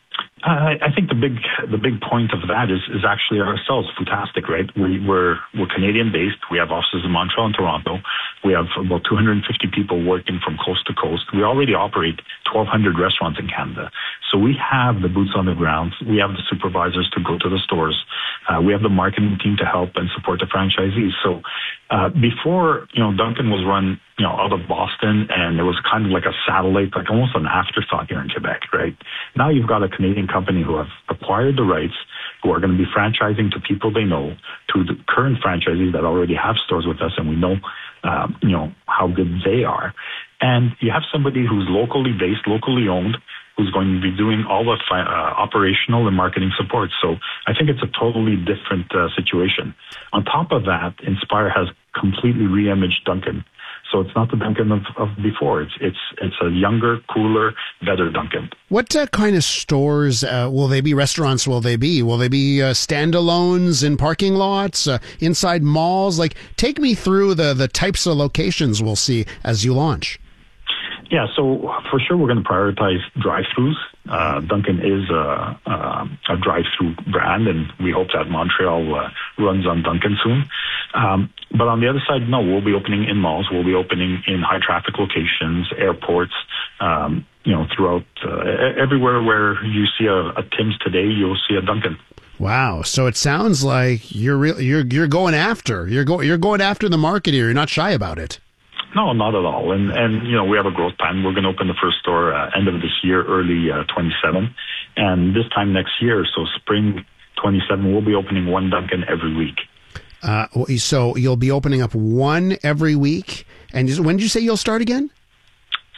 Uh, I think the big the big point of that is is actually ourselves, Foodtastic, right? We, we're we're Canadian based. We have offices in Montreal and Toronto. We have about two hundred fifty people working from coast to coast. We already operate twelve hundred restaurants in Canada. So we have the boots on the ground. We have the supervisors to go to the stores. Uh, we have the marketing team to help and support the franchisees. So uh, before, you know, Dunkin' was run, you know, out of Boston, and it was kind of like a satellite, like almost an afterthought here in Quebec, right? Now you've got a Canadian company who have acquired the rights, who are going to be franchising to people they know, to the current franchisees that already have stores with us, and we know, uh, you know, how good they are. And you have somebody who's locally based, locally owned, who's going to be doing all the uh, operational and marketing support. So I think it's a totally different uh, situation. On top of that, Inspire has completely re-imaged Dunkin'. So it's not the Dunkin' of, of before. It's it's it's a younger, cooler, better Dunkin'. What uh, kind of stores uh, will they be? Restaurants will they be? Will they be uh, standalones in parking lots, uh, inside malls? Like, take me through the, the types of locations we'll see as you launch. Yeah, so for sure we're going to prioritize drive-thrus. Uh, Dunkin' is a, a, a drive-thru brand, and we hope that Montreal uh, runs on Dunkin' soon. Um, but on the other side, no, we'll be opening in malls. We'll be opening in high-traffic locations, airports, um, you know, throughout uh, everywhere where you see a, a Tim's today, you'll see a Dunkin'. Wow! So it sounds like you're re- you're you're going after you're going you're going after the market here. You're not shy about it. No, not at all. And, and you know, we have a growth plan. We're going to open the first store uh, end of this year, early uh, twenty-seven. And this time next year, so spring twenty-seven, we'll be opening one Dunkin' every week. Uh, so you'll be opening up one every week. And when did you say you'll start again?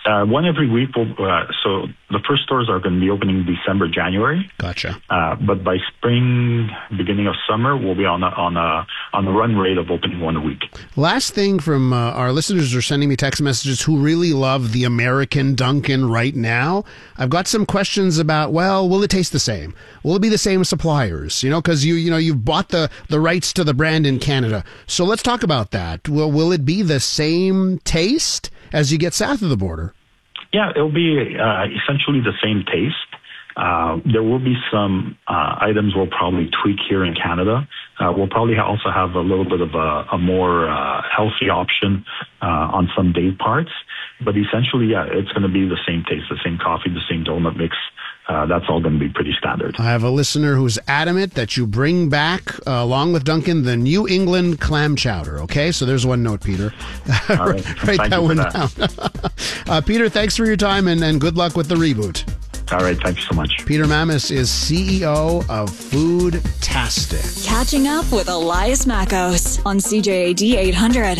Uh, one every week. Will, uh, so the first stores are going to be opening December, January. Gotcha. Uh, but by spring, beginning of summer, we'll be on a, on a on the run rate of opening one a week. Last thing from uh, our listeners are sending me text messages who really love the American Dunkin' right now. I've got some questions about, well, will it taste the same? Will it be the same suppliers? You know, because you you know you've bought the, the rights to the brand in Canada. So let's talk about that. Will will it be the same taste as you get south of the border? Yeah, it'll be uh, essentially the same taste. Uh, there will be some uh, items we'll probably tweak here in Canada. Uh, we'll probably also have a little bit of a, a more uh, healthy option uh, on some day parts. But essentially, yeah, it's going to be the same taste, the same coffee, the same donut mix. Uh, that's all going to be pretty standard. I have a listener who's adamant that you bring back, uh, along with Dunkin', the New England clam chowder. Okay, so there's one note, Peter. All right. Write Thank that you for one that. down. uh, Peter, thanks for your time, and, and good luck with the reboot. All right, thank you so much. Peter Mamis is C E O of Foodtastic. Catching up with Elias Mackos on C J A D eight hundred.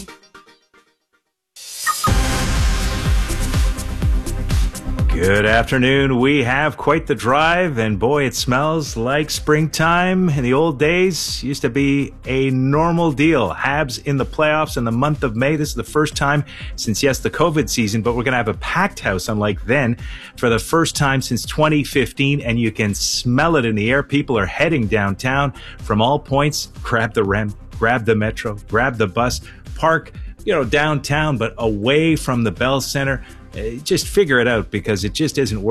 Good afternoon. We have quite the drive, and boy, it smells like springtime. In the old days, used to be a normal deal. Habs in the playoffs in the month of May. This is the first time since, yes, the COVID season, but we're going to have a packed house, unlike then, for the first time since twenty fifteen, and you can smell it in the air. People are heading downtown from all points. Grab the R E M, grab the Metro, grab the bus, park, you know, downtown, but away from the Bell Center. Uh, just figure it out, because it just isn't working.